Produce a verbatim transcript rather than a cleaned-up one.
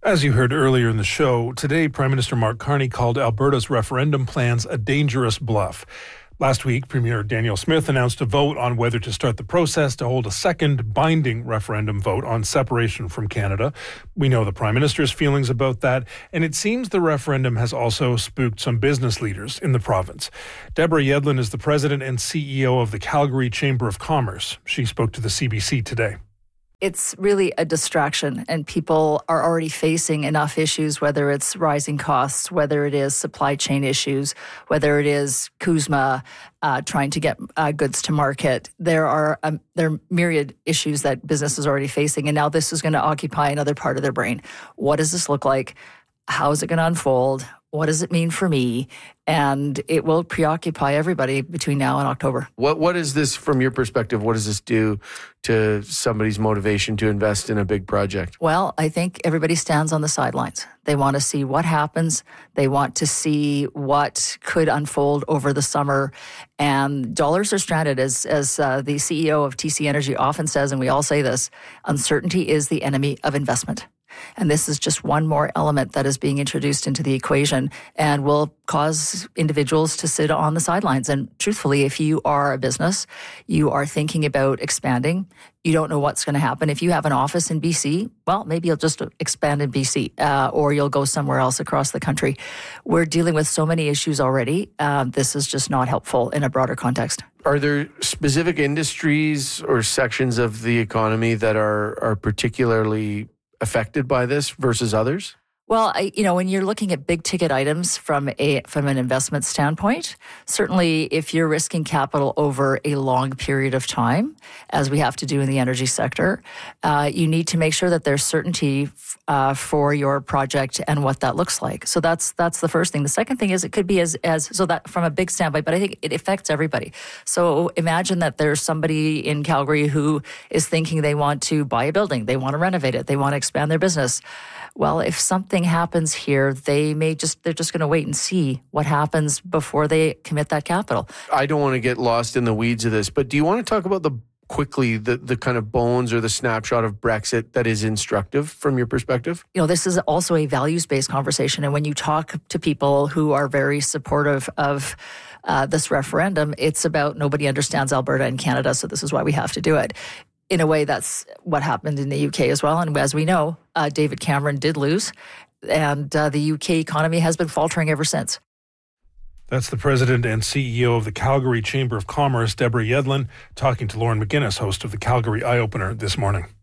As you heard earlier in the show, today Prime Minister Mark Carney called Alberta's referendum plans a dangerous bluff. Last week, Premier Danielle Smith announced a vote on whether to start the process to hold a second binding referendum vote on separation from Canada. We know the Prime Minister's feelings about that, and it seems the referendum has also spooked some business leaders in the province. Deborah Yedlin is the president and C E O of the Calgary Chamber of Commerce. She spoke to the C B C today. It's really a distraction, and people are already facing enough issues, whether it's rising costs, whether it is supply chain issues, whether it is CUSMA uh, trying to get uh, goods to market. There are um, there are myriad issues that business is already facing, and now this is going to occupy another part of their brain. What does this look like? How is it going to unfold? What does it mean for me? And it will preoccupy everybody between now and October. What What is this, from your perspective, what does this do to somebody's motivation to invest in a big project? Well, I think everybody stands on the sidelines. They want to see what happens. They want to see what could unfold over the summer. And dollars are stranded, as, as uh, the C E O of T C Energy often says, and we all say this, uncertainty is the enemy of investment. And this is just one more element that is being introduced into the equation and will cause individuals to sit on the sidelines. And truthfully, if you are a business, you are thinking about expanding, you don't know what's going to happen. If you have an office in B C, well, maybe you'll just expand in B C uh, or you'll go somewhere else across the country. We're dealing with so many issues already. Uh, this is just not helpful in a broader context. Are there specific industries or sections of the economy that are are particularly affected by this versus others? Well, I, you know, when you're looking at big ticket items from a from an investment standpoint, certainly if you're risking capital over a long period of time, as we have to do in the energy sector, uh, you need to make sure that there's certainty uh, for your project and what that looks like. So that's that's the first thing. The second thing is it could be as as so that from a big standpoint, but I think it affects everybody. So imagine that there's somebody in Calgary who is thinking they want to buy a building, they want to renovate it, they want to expand their business. Well, if something happens here, they may just, they're just going to wait and see what happens before they commit that capital. I don't want to get lost in the weeds of this, but do you want to talk about the quickly the, the kind of bones or the snapshot of Brexit that is instructive from your perspective? You know, this is also a values-based conversation. And when you talk to people who are very supportive of uh, this referendum, it's about nobody understands Alberta and Canada, so this is why we have to do it. In a way, that's what happened in the U K as well. And as we know, uh, David Cameron did lose, and uh, the U K economy has been faltering ever since. That's the president and C E O of the Calgary Chamber of Commerce, Deborah Yedlin, talking to Lauren McGinnis, host of the Calgary Eye Opener this morning.